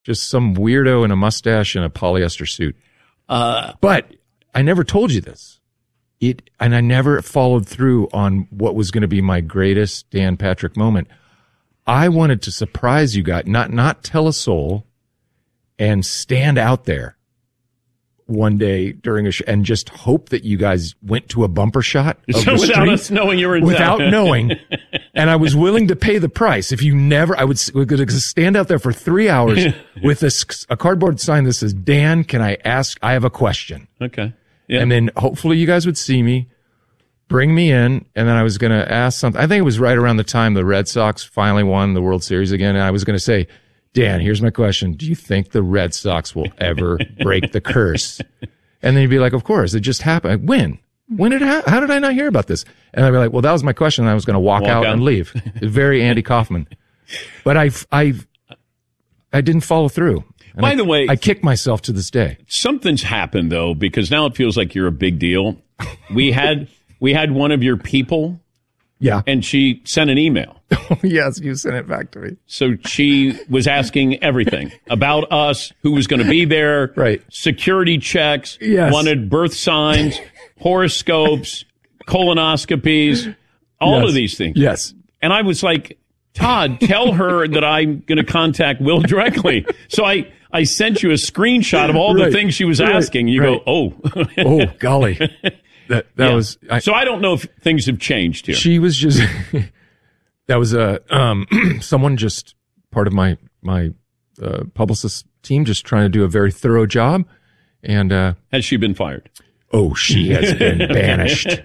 just some weirdo in a mustache and a polyester suit. But I never told you this. And I never followed through on what was going to be my greatest Dan Patrick moment. I wanted to surprise you guys, not tell a soul, and stand out there one day during a show and just hope that you guys went to a bumper shot of so the without street, us knowing you were in without town. knowing. And I was willing to pay the price. If you never, I would stand out there for 3 hours with a cardboard sign that says, Dan, can I ask? I have a question. Okay. Yeah. And then hopefully you guys would see me, bring me in, and then I was going to ask something. I think it was right around the time the Red Sox finally won the World Series again. And I was going to say, Dan, here's my question. Do you think the Red Sox will ever break the curse? And then you'd be like, of course, it just happened. When? When did it how did I not hear about this? And I'd be like, well, that was my question. And I was going to walk out and leave. It's very Andy Kaufman. But I didn't follow through. And By the way, I kick myself to this day. Something's happened, though, because now it feels like you're a big deal. We had one of your people. Yeah. And she sent an email. Yes, you sent it back to me. So she was asking everything about us, who was going to be there, right? Security checks, yes. Wanted birth signs, horoscopes, colonoscopies, all of these things. Yes. And I was like, Todd, tell her that I'm going to contact Will directly. So I sent you a screenshot of all the things she was asking. You go, oh. Oh, golly. That was. So I don't know if things have changed here. She was just. That was someone just part of my publicist team just trying to do a very thorough job. And has she been fired? Oh, she has been banished.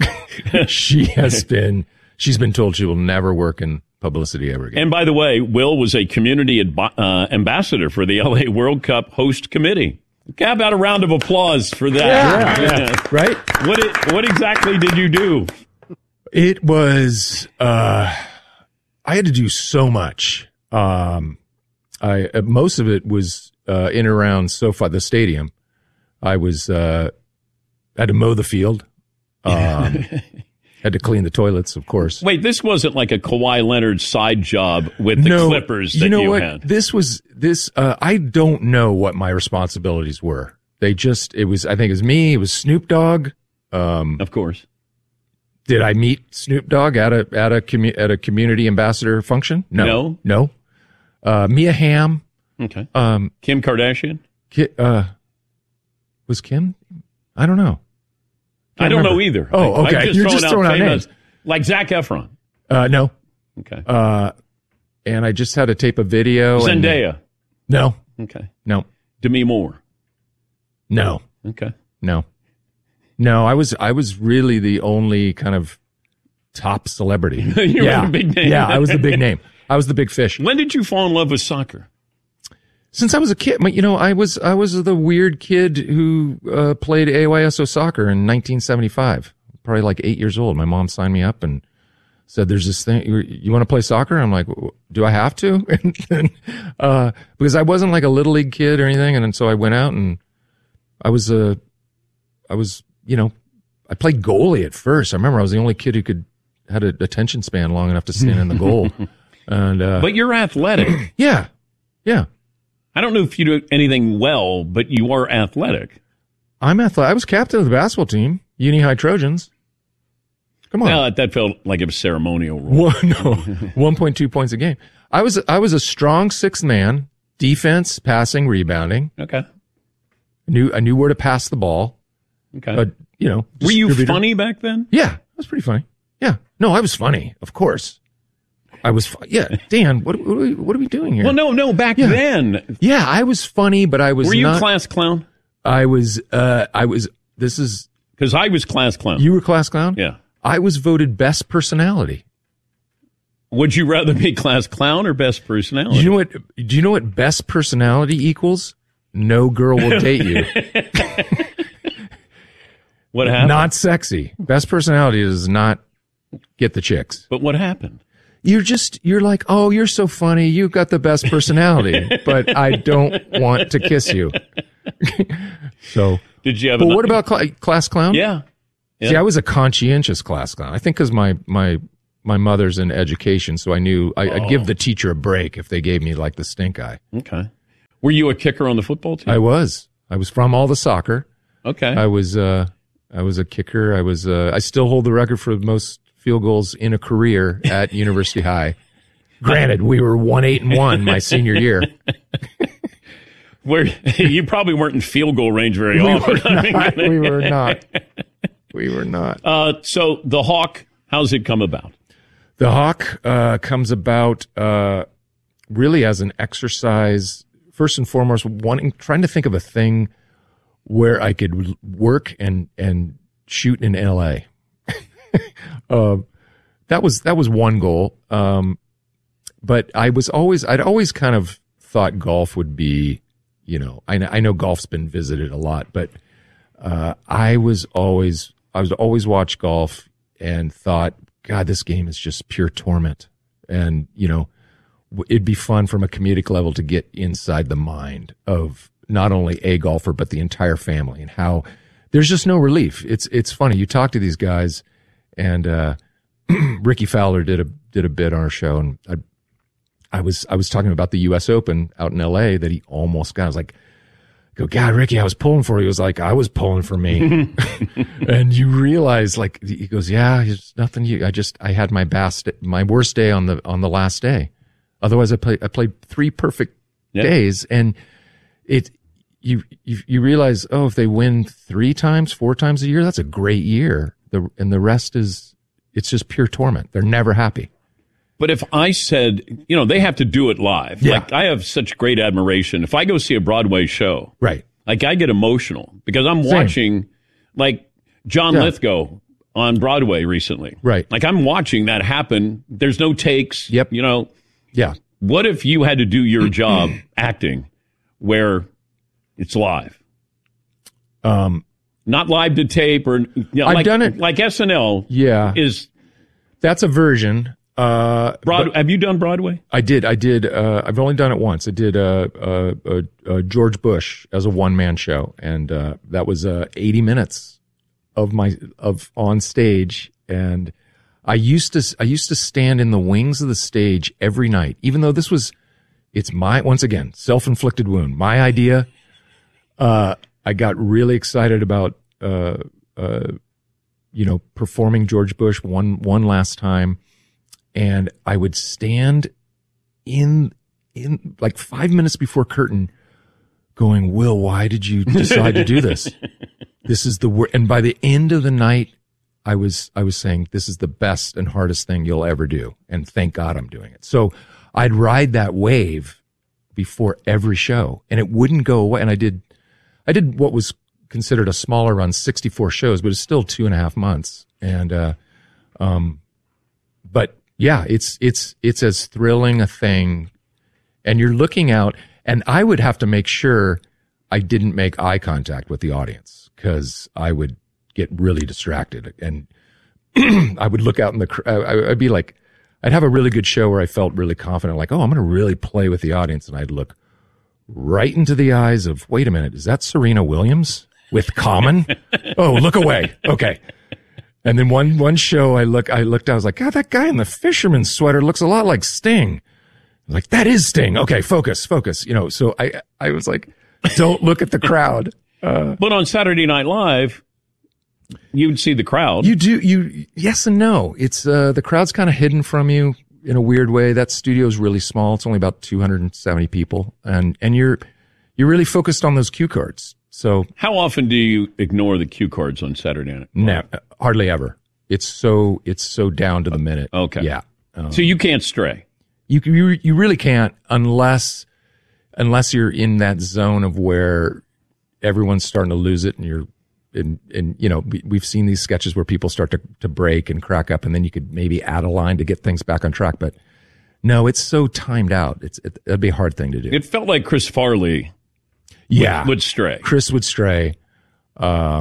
She's been told she will never work in publicity ever again. And by the way, Will was a community ambassador for the LA World Cup host committee. How about a round of applause for that? Yeah. Right? What exactly did you do? It was, I had to do so much. Most of it was, in and around SoFi, the stadium. I had to mow the field. Had to clean the toilets, of course. Wait, this wasn't like a Kawhi Leonard side job with the Clippers that you had. I don't know what my responsibilities were. I think it was me, it was Snoop Dogg. Of course. Did I meet Snoop Dogg at a community ambassador function? No. Mia Hamm. Okay. Kim Kardashian? Was Kim? I don't know. I don't know either. Oh, okay. You're just throwing out names. Like Zac Efron. No. Okay. And I just had to tape a video. Zendaya. No. Okay. No. Demi Moore. No. Okay. No. I was really the only kind of top celebrity. You were the big name. Yeah, I was the big name. I was the big fish. When did you fall in love with soccer? Since I was a kid, I was the weird kid who played AYSO soccer in 1975. Probably like 8 years old. My mom signed me up and said, "There's this thing. You want to play soccer?" I'm like, "Do I have to?" Because I wasn't like a little league kid or anything, and then so I went out and I played goalie at first. I remember I was the only kid who had an attention span long enough to stand in the goal. And but you're athletic. Yeah. I don't know if you do anything well, but you are athletic. I'm athletic. I was captain of the basketball team, Uni High Trojans. Come on. Well, that felt like a ceremonial role. 1.2 points a game. I was a strong sixth man, defense, passing, rebounding. Okay. I knew where to pass the ball. Okay. Were you funny back then? Yeah, I was pretty funny. Yeah. No, I was funny, of course. I was, Dan, what are we doing here? Well, no, back then. Yeah, I was funny, but I was Were you class clown? I was, this is. Because I was class clown. You were class clown? Yeah. I was voted best personality. Would you rather be class clown or best personality? Do you know what best personality equals? No girl will date you. What happened? Not sexy. Best personality does not get the chicks. But what happened? You're like, oh, you're so funny. You've got the best personality, but I don't want to kiss you. So, did you have? But what about class clown? Yeah. See, I was a conscientious class clown. I think because my mother's in education, so I knew I'd give the teacher a break if they gave me like the stink eye. Okay. Were you a kicker on the football team? I was from all the soccer. Okay. I was a kicker. I still hold the record for most field goals in a career at University High. Granted, we were 1-8-1 my senior year. Where you probably weren't in field goal range very often. We were not. We were not. So the Hawk, how's it come about? The Hawk comes about really as an exercise. First and foremost, trying to think of a thing where I could work and shoot in LA. That was one goal. But I'd always kind of thought golf would be, I know golf's been visited a lot, but I was always watch golf and thought, God, this game is just pure torment. And, it'd be fun from a comedic level to get inside the mind of not only a golfer, but the entire family, and how there's just no relief. It's funny. You talk to these guys, and Ricky Fowler did a bit on our show, and I was talking about the U.S. Open out in L.A. that he almost got. I was like, God, Ricky, I was pulling for you. He was like, I was pulling for me. And you realize, like, he goes, yeah, there's nothing. I had my worst day on the last day. Otherwise, I played 3 perfect days, and you realize, if they win 3 times, 4 times a year, that's a great year. And the rest it's just pure torment. They're never happy. But if I said, they have to do it live. Yeah. Like, I have such great admiration. If I go see a Broadway show, right? Like, I get emotional because I'm watching, like, John Lithgow on Broadway recently. Right. Like, I'm watching that happen. There's no takes. Yep. Yeah. What if you had to do your job acting where it's live? Not live to tape or I've done it like SNL. Yeah. That's a version. Have you done Broadway? I did. I've only done it once. I did George Bush as a one-man show, and that was 80 minutes of on stage. And I used to stand in the wings of the stage every night, even though it's my, once again, self-inflicted wound, my idea. I got really excited about performing George Bush one last time. And I would stand in like 5 minutes before curtain going, Will, why did you decide to do this? This is the worst. And by the end of the night, I was saying, this is the best and hardest thing you'll ever do. And thank God I'm doing it. So I'd ride that wave before every show, and it wouldn't go away. And I did what was considered a smaller run, 64 shows, but it's still 2.5 months. And, but yeah, it's as thrilling a thing. And you're looking out, and I would have to make sure I didn't make eye contact with the audience, because I would get really distracted. And I would look out in I'd be like, I'd have a really good show where I felt really confident, like, I'm going to really play with the audience. And I'd look right into the eyes of, wait a minute, is that Serena Williams with Common? Oh, look away. Okay. And then one show I looked, I was like, God, that guy in the fisherman's sweater looks a lot like Sting. I was like, that is Sting. Okay, focus. So I was like, don't look at the crowd. But on Saturday Night Live, you'd see the crowd. You do. Yes and no. It's, the crowd's kind of hidden from you in a weird way. That studio's really small. It's only about 270 people. And you're really focused on those cue cards. So how often do you ignore the cue cards on Saturday Night? No, hardly ever. It's so down to the minute. Okay. Yeah. So you can't stray. You really can't unless you're in that zone of where everyone's starting to lose it, and you're we've seen these sketches where people start to break and crack up, and then you could maybe add a line to get things back on track. But no, it's so timed out. It'd be a hard thing to do. It felt like Chris Farley. Would stray. Chris would stray. But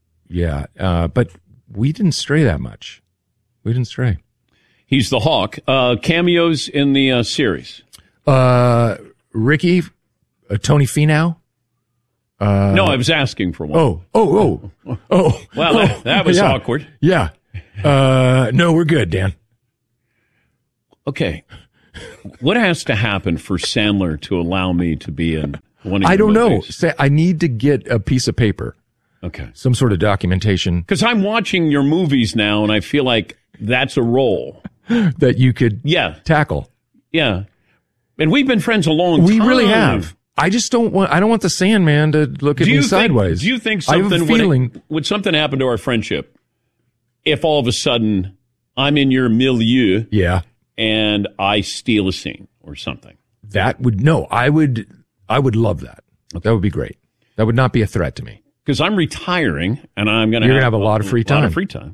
we didn't stray that much. We didn't stray. He's the Hawk. Cameos in the series. Ricky, Tony Finau. No, I was asking for one. Oh. Well, that was awkward. Yeah. No, we're good, Dan. Okay. What has to happen for Sandler to allow me to be in one of your I don't movies? know. I need to get a piece of paper, Okay. some sort of documentation Because I'm watching your movies now, and I feel like that's a role. that you could Yeah. tackle. Yeah. And we've been friends a long time. We really have. I just don't want. I don't want the Sandman to look at me sideways. Do you think I have something a feeling? would something happen to our friendship if all of a sudden I'm in your milieu Yeah, and I steal a scene or something? that would no. I would love that. That would be great. That would not be a threat to me. Because I'm retiring and I'm going to You're gonna have a lot of free A lot time. of free time.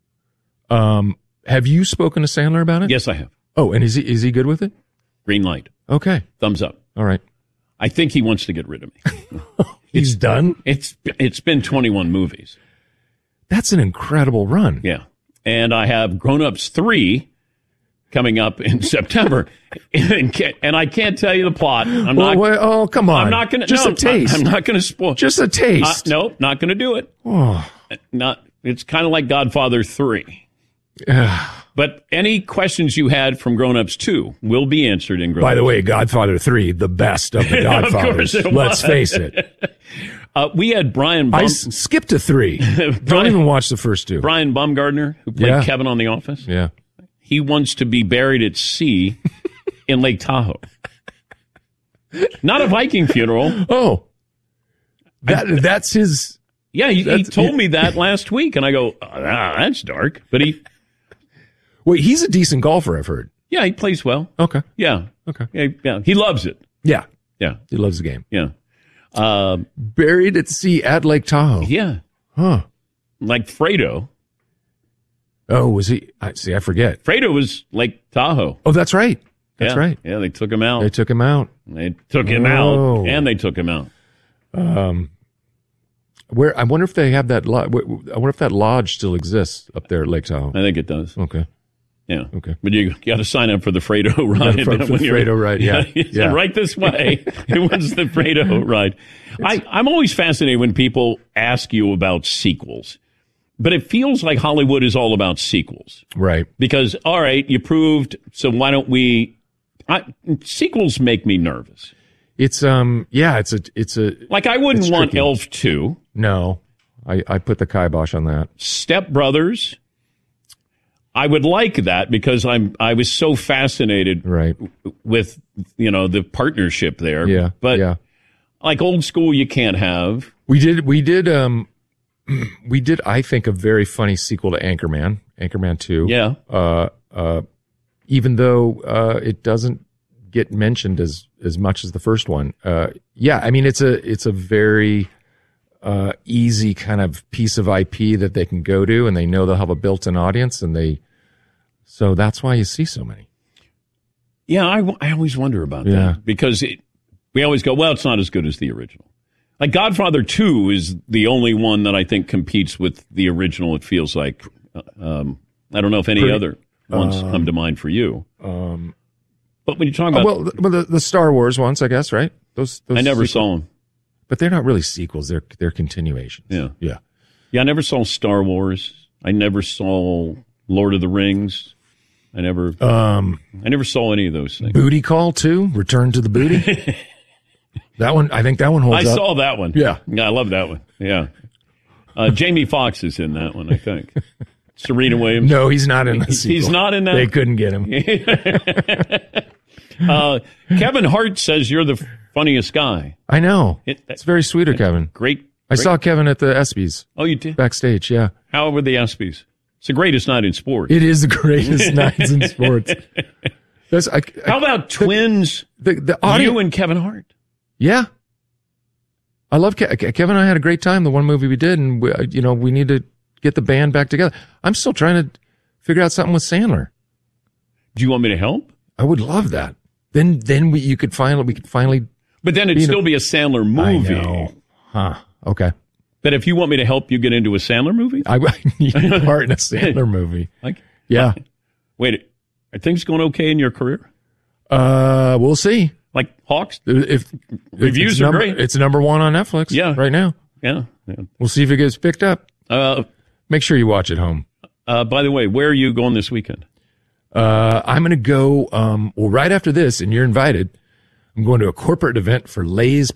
Have you spoken to Sandler about it? Yes, I have. Oh, and is he good with it? Green light. Okay. Thumbs up. All right. I think he wants to get rid of me. He's done. It's been 21 movies. That's an incredible run. Yeah. And I have Grown Ups 3 coming up in September. And I can't tell you the plot. Oh, come on. I'm not going to. Just a taste. I'm not going to spoil. Just a taste. No, not going to do it. Oh. Not. It's kind of like Godfather 3. But any questions you had from Grown Ups 2 will be answered in Grown Ups. By the way, Godfather 3, the best of the Godfathers. Of course it Let's was. face it. We had Brian I skipped to 3. Don't even watch the first 2. Brian Baumgartner, who played Yeah. Kevin on The Office. Yeah. He wants to be buried at sea in Lake Tahoe. Not a Viking funeral. Oh. That's his. Yeah, he told me that last week, and I go, that's dark. But Wait, he's a decent golfer, I've heard. yeah, he plays well. Okay. Yeah. Okay. Yeah, he loves it. Yeah. Yeah, He loves the game. yeah. Buried at sea at Lake Tahoe. Yeah. Huh. Like Fredo. Oh, was he? I forget. Fredo was Lake Tahoe. Oh, that's right. That's Yeah. right. Yeah, they took him out. They took him out. They took him Oh. out, and they took him out. Where I wonder if they have that. I wonder if that lodge still exists up there at Lake Tahoe. I think it does. Okay. Yeah. Okay. But you got to sign up for the Fredo ride. For the Fredo ride, yeah. Yeah. Right this way. It was the Fredo ride. I'm always fascinated when people ask you about sequels. But it feels like Hollywood is all about sequels. Right. Because, all right, you proved, so why don't we... sequels make me nervous. It's it's a Like, I wouldn't It's want tricky. Elf 2. no. I put the kibosh on that. Step Brothers. I would like that because I was so fascinated Right. with, the partnership there. Yeah. But yeah. like old school, you can't have. We did I think a very funny sequel to Anchorman 2. Yeah. Even though it doesn't get mentioned as much as the first one. Yeah, I mean it's a very easy kind of piece of IP that they can go to, and they know they'll have a built-in audience, and so that's why you see so many. Yeah, I always wonder about Yeah. that because we always go, well, it's not as good as the original. Like Godfather 2 is the only one that I think competes with the original. It feels like I don't know if any other ones come to mind for you. But when you talk about, the Star Wars ones, I guess, right? Those I never sequels, saw them. but they're not really sequels. They're continuations. Yeah. Yeah. Yeah, I never saw Star Wars. I never saw Lord of the Rings. I never saw any of those things. Booty Call 2, Return to the Booty. That one, I think that one holds I up. saw that one. Yeah. I love that one. Yeah. Jamie Foxx is in that one, I think. Serena Williams. No, he's not in the sequel. He's not in that? They couldn't get him. Kevin Hart says you're the funniest guy. I know. It- It's very sweet of Kevin. Great. I saw Kevin at the ESPYs Oh, you did? backstage. Yeah. How were the ESPYs? It's the greatest night in sports. It is the greatest nights in sports. How about twins, the audio? you and Kevin Hart? Yeah. I love Kevin and I had a great time. The one movie we did, and we need to get the band back together. I'm still trying to figure out something with Sandler. Do you want me to help? I would love that. Then we could finally. But then it'd still be a Sandler movie. I know. Huh. Okay. But if you want me to help you get into a Sandler movie? I need a part in a Sandler movie. Like, Yeah. wait, are things going okay in your career? We'll see. Like Hawks? If Reviews it's are great. It's number one on Netflix. Yeah. Right now. Yeah. We'll see if it gets picked up. Yeah. Make sure you watch it home. By the way, where are you going this weekend? I'm going to go, well, right after this, and you're invited, I'm going to a corporate event for Lay's